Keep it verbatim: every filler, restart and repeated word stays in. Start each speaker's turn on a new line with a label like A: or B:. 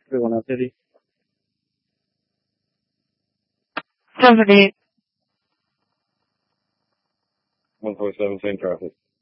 A: Everyone else, City.
B: seventy.
C: one point seven, same traffic.